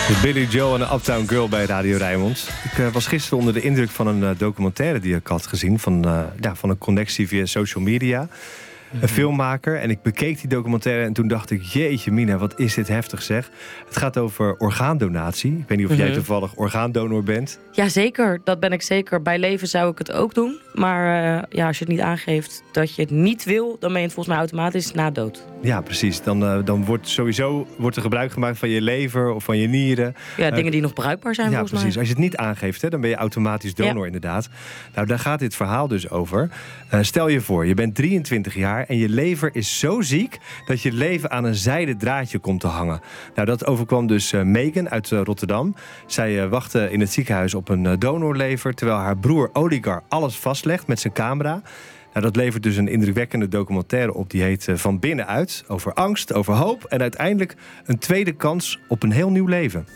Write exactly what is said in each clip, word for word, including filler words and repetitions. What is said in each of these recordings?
Billy Joel en Uptown Girl bij Radio Rijnmond. Ik uh, was gisteren onder de indruk van een uh, documentaire die ik had gezien. Van, uh, ja, van een connectie via social media. Een filmmaker. En ik bekeek die documentaire en toen dacht ik... jeetje mina, wat is dit heftig zeg. Het gaat over orgaandonatie. Ik weet niet of mm-hmm. jij toevallig orgaandonor bent. Jazeker, dat ben ik zeker. Bij leven zou ik het ook doen. Maar uh, ja, als je het niet aangeeft dat je het niet wil... dan ben je het volgens mij automatisch na dood. Ja, precies. Dan, uh, dan wordt sowieso wordt er gebruik gemaakt van je lever of van je nieren. Ja, dingen uh, die nog bruikbaar zijn ja, volgens precies. mij. Als je het niet aangeeft, hè, dan ben je automatisch donor ja. inderdaad. Nou, daar gaat dit verhaal dus over. Uh, stel je voor, je bent drieëntwintig jaar en je lever is zo ziek dat je leven aan een zijden draadje komt te hangen. Nou, dat overkwam dus uh, Megan uit uh, Rotterdam. Zij uh, wachtte in het ziekenhuis op een uh, donorlever, terwijl haar broer Oligar alles vastlegt met zijn camera. Nou, dat levert dus een indrukwekkende documentaire op. Die heet uh, Van Binnenuit. Over angst, over hoop en uiteindelijk een tweede kans op een heel nieuw leven.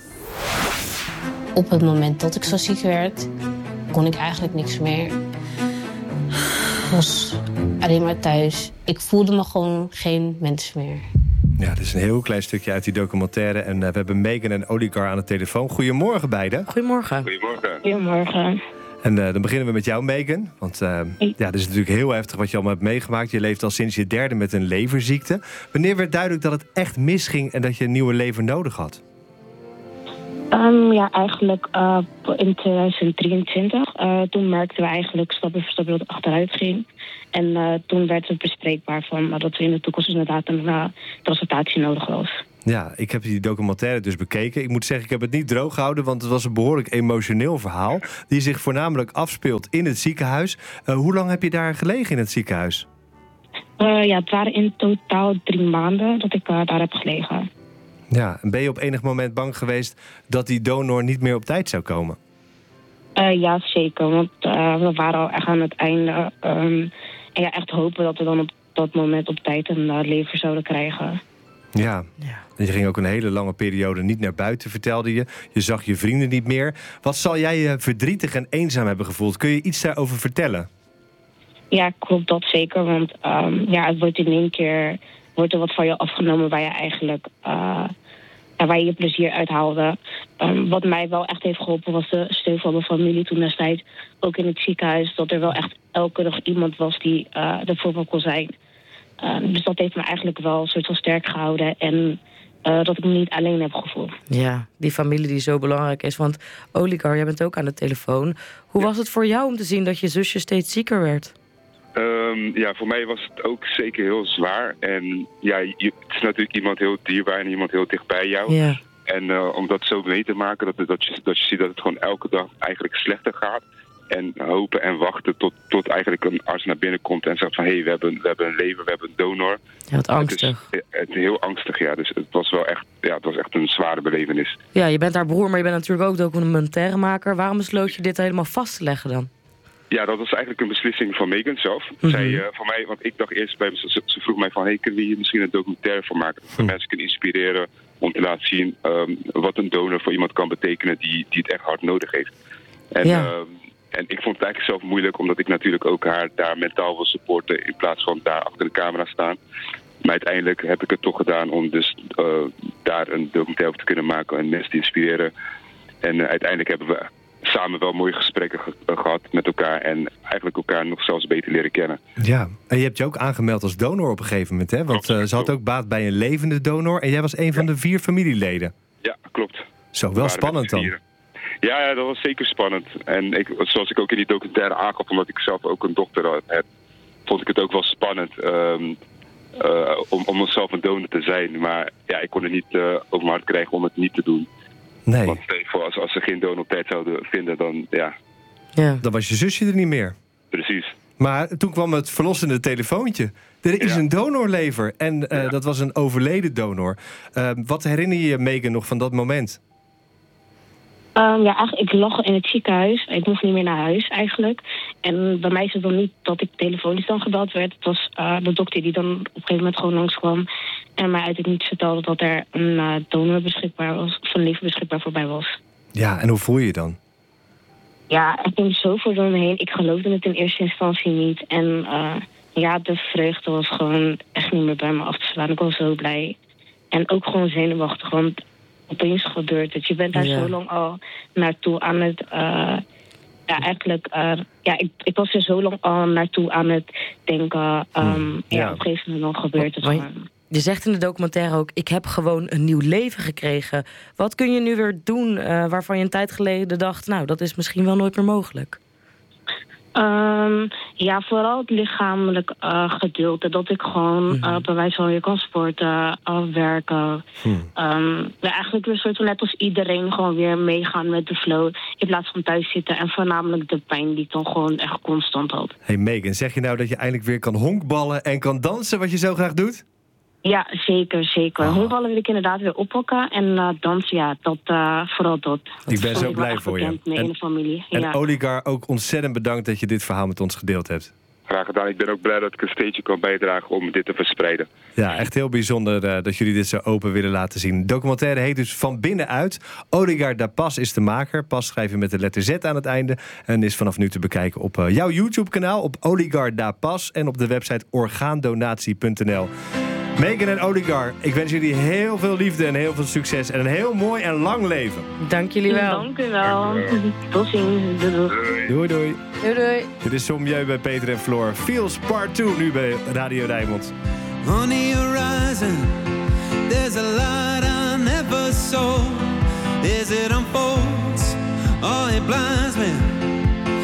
Op het moment dat ik zo ziek werd, kon ik eigenlijk niks meer. Ik was alleen maar thuis. Ik voelde me gewoon geen mens meer. Ja, dit is een heel klein stukje uit die documentaire. En uh, we hebben Megan en Oligar aan de telefoon. Goedemorgen beiden. Goedemorgen. Goedemorgen. Goedemorgen. En uh, dan beginnen we met jou, Megan. Want uh, ja, dit is natuurlijk heel heftig wat je allemaal hebt meegemaakt. Je leeft al sinds je derde met een leverziekte. Wanneer werd duidelijk dat het echt misging en dat je een nieuwe lever nodig had? Um, ja, eigenlijk uh, in tweeduizend drieëntwintig. Uh, toen merkten we eigenlijk stapje voor stapje dat het achteruit ging. En uh, toen werd het bespreekbaar van uh, dat we in de toekomst inderdaad een uh, transplantatie nodig was. Ja, ik heb die documentaire dus bekeken. Ik moet zeggen, ik heb het niet droog gehouden, want het was een behoorlijk emotioneel verhaal. Die zich voornamelijk afspeelt in het ziekenhuis. Uh, hoe lang heb je daar gelegen in het ziekenhuis? Uh, ja, het waren in totaal drie maanden dat ik uh, daar heb gelegen. Ja, en ben je op enig moment bang geweest dat die donor niet meer op tijd zou komen? Uh, ja, zeker. Want uh, we waren al echt aan het einde. Um, en ja, echt hopen dat we dan op dat moment op tijd een uh, lever zouden krijgen. Ja. ja, en je ging ook een hele lange periode niet naar buiten, vertelde je. Je zag je vrienden niet meer. Wat zal jij je verdrietig en eenzaam hebben gevoeld? Kun je iets daarover vertellen? Ja, klopt dat zeker. Want um, ja, het wordt in één keer wordt er wat van je afgenomen waar je eigenlijk uh, ja, waar je je plezier uit haalde. Um, wat mij wel echt heeft geholpen was de steun van mijn familie toen destijds. Ook in het ziekenhuis, dat er wel echt elke dag iemand was die uh, ervoor me kon zijn. Uh, dus dat heeft me eigenlijk wel een soort van sterk gehouden. En uh, dat ik me niet alleen heb gevoeld. Ja, die familie die zo belangrijk is. Want Oligar, jij bent ook aan de telefoon. Hoe was het voor jou om te zien dat je zusje steeds zieker werd? Um, ja, voor mij was het ook zeker heel zwaar. En ja, je, het is natuurlijk iemand heel dierbaar en iemand heel dicht bij jou. Ja. En uh, om dat zo mee te maken, dat, dat, je, dat je ziet dat het gewoon elke dag eigenlijk slechter gaat. En hopen en wachten tot, tot eigenlijk een arts naar binnen komt en zegt van... hé, hey, we, hebben, we hebben een lever, we hebben een donor. Ja, wat angstig. Het is, het is heel angstig, ja. Dus het was wel echt, ja, het was echt een zware belevenis. Ja, je bent haar broer, maar je bent natuurlijk ook documentairemaker. Waarom besloot je dit helemaal vast te leggen dan? Ja, dat was eigenlijk een beslissing van Megan zelf. Mm-hmm. Zij, uh, voor mij, want ik dacht eerst bij ze, ze vroeg mij van... hey, kunnen we hier misschien een documentaire voor maken? Dat we mensen kunnen inspireren om te laten zien... Um, wat een donor voor iemand kan betekenen die, die het echt hard nodig heeft. En, ja. um, en ik vond het eigenlijk zelf moeilijk... omdat ik natuurlijk ook haar daar mentaal wil supporten... in plaats van daar achter de camera staan. Maar uiteindelijk heb ik het toch gedaan om dus uh, daar een documentaire over te kunnen maken... en mensen te inspireren. En uh, uiteindelijk hebben we... samen wel mooie gesprekken ge- gehad met elkaar... en eigenlijk elkaar nog zelfs beter leren kennen. Ja, en je hebt je ook aangemeld als donor op een gegeven moment, hè? Want uh, ze had ook baat bij een levende donor... en jij was een van de vier familieleden. Ja, klopt. Zo, wel spannend dan. Ja, ja, dat was zeker spannend. En ik, zoals ik ook in die documentaire aangaf... omdat ik zelf ook een dochter heb... vond ik het ook wel spannend... Um, uh, om, om zelf een donor te zijn. Maar ja, ik kon het niet uh, over mijn hart krijgen om het niet te doen. Nee. Want voor als, als ze geen donor op tijd zouden vinden, dan ja. ja. Dan was je zusje er niet meer. Precies. Maar toen kwam het verlossende telefoontje. Er is ja. een donorlever. En uh, ja. dat was een overleden donor. Uh, wat herinner je je, Megan, nog van dat moment? Um, ja, eigenlijk, ik lag in het ziekenhuis. Ik mocht niet meer naar huis eigenlijk. En bij mij is het dan niet dat ik telefonisch dan gebeld werd. Het was uh, de dokter die dan op een gegeven moment gewoon langskwam... en mij uit het niets vertelde dat er een uh, donor beschikbaar was... of een lever beschikbaar voorbij was. Ja, en hoe voel je je dan? Ja, ik ging zoveel door me heen. Ik geloofde het in eerste instantie niet. En uh, ja, de vreugde was gewoon echt niet meer bij me af te slaan. Ik was zo blij. En ook gewoon zenuwachtig, want... opeens gebeurt het. Je bent daar Ja. zo lang al naartoe aan het... Uh, ja, eigenlijk... Uh, ja, ik, ik was er zo lang al naartoe aan het denken. Um, Hmm, ja. ja. Op een gegeven moment dan gebeurt het Maar je- gewoon. Je zegt in de documentaire ook, ik heb gewoon een nieuw leven gekregen. Wat kun je nu weer doen uh, waarvan je een tijd geleden dacht... nou, dat is misschien wel nooit meer mogelijk? Um, ja, vooral het lichamelijk uh, gedeelte. Dat ik gewoon Mhm. uh, bij wijze van weer kan sporten, uh, werken. Hmm. Um, ja, eigenlijk weer soort van net als iedereen gewoon weer meegaan met de flow. In plaats van thuis zitten en voornamelijk de pijn die ik dan gewoon echt constant had. Hey Megan, zeg je nou dat je eindelijk weer kan honkballen en kan dansen wat je zo graag doet? Ja, zeker, zeker. Oh. Honkballen wil ik inderdaad weer oppakken. En uh, dansen, ja, dat, uh, vooral dat. Ik ben Dat zo ik wel blij echt voor je. bekend mee En- in de familie. En Ja. Oligar, ook ontzettend bedankt dat je dit verhaal met ons gedeeld hebt. Graag gedaan. Ik ben ook blij dat ik een steentje kan bijdragen om dit te verspreiden. Ja, echt heel bijzonder uh, dat jullie dit zo open willen laten zien. De documentaire heet dus Van Binnenuit. Oligar Da Pas is de maker. Pas schrijf je met de letter Z aan het einde. En is vanaf nu te bekijken op uh, jouw YouTube-kanaal, op Oligar Da Pas en op de website orgaandonatie punt n l. Megan en Oligar, ik wens jullie heel veel liefde en heel veel succes en een heel mooi en lang leven. Dank jullie wel. Dank u wel. Tot ziens. Doei, doei. Doei doei. Doei doei. Dit is Sommieu bij Peter en Floor. Feels Part twee nu bij Radio Rijnmond. On the horizon, there's a light I never saw. As it unfolds, oh, it blinds me.